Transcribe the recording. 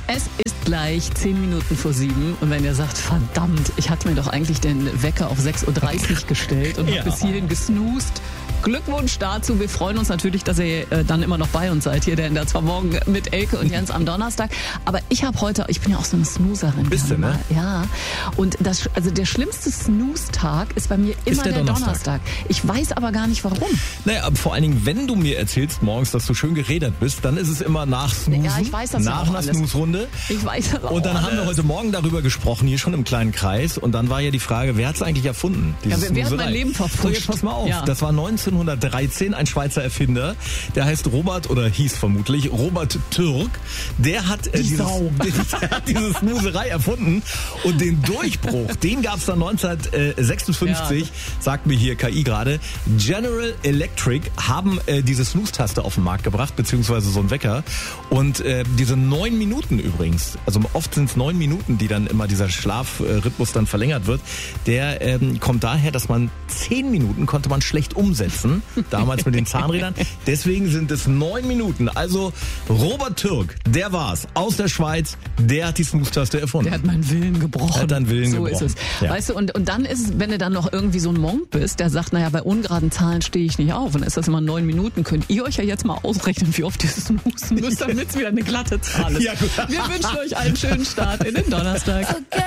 Es ist gleich 10 Minuten vor 7 und wenn ihr sagt, verdammt, ich hatte mir doch eigentlich den Wecker auf 6.30 Uhr gestellt und habe bis hierhin gesnoost. Glückwunsch dazu. Wir freuen uns natürlich, dass ihr dann immer noch bei uns seid hier, denn da zwar morgen mit Elke und Jens am Donnerstag, aber ich bin ja auch so eine Snoozerin. Bist du, ne? Ja. Und der schlimmste Snooze-Tag ist bei mir immer der Donnerstag. Ich weiß aber gar nicht warum. Naja, aber vor allen Dingen, wenn du mir erzählst morgens, dass du schön gerädert bist, dann ist es immer nach Snoozen. Ja, ich weiß das nach ja auch einer Snooze-Runde. Ich weiß das auch. Und dann haben wir heute Morgen darüber gesprochen, hier schon im kleinen Kreis. Und dann war ja die Frage, wer hat es eigentlich erfunden? Wer hat mein Leben verpfuscht? So, jetzt pass mal auf. Ja. Das war 1913, ein Schweizer Erfinder. Der heißt Robert, oder hieß vermutlich, Robert Türk. Der hat diese Snoozerei erfunden. Und den Durchbruch, den gab es dann 1956, sagt mir hier KI gerade. General Electric haben diese Snooze-Taste auf den Markt gebracht, beziehungsweise so ein Wecker. Und diese 9 Minuten übrigens, also oft sind es 9 Minuten, die dann immer dieser Schlafrhythmus dann verlängert wird, der kommt daher, dass man 10 Minuten konnte man schlecht umsetzen, damals mit den Zahnrädern. Deswegen sind es 9 Minuten. Also Robert Türk, der war's, aus der Schweiz, der hat die Snooze-Taste erfunden. Der hat meinen Willen gebrochen. Der hat deinen Willen gebrochen. So ist es. Ja. Weißt du, und dann ist es, wenn du dann noch irgendwie so ein Monk bist, der sagt, naja, bei ungeraden Zahlen stehe ich nicht auf. Und dann ist das immer 9 Minuten. Könnt ihr euch ja jetzt mal ausrechnen, wie oft ihr snoozen müsst, damit es wieder eine glatte Zahl ist. Ja, gut. Wir wünschen euch einen schönen Start in den Donnerstag. Okay.